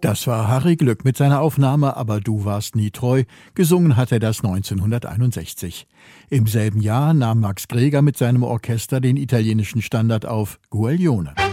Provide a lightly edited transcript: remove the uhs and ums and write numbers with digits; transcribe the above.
Das war Harry Glück mit seiner Aufnahme »Aber du warst nie treu«. Gesungen hat er das 1961. Im selben Jahr nahm Max Greger mit seinem Orchester den italienischen Standard auf »Guaglione«.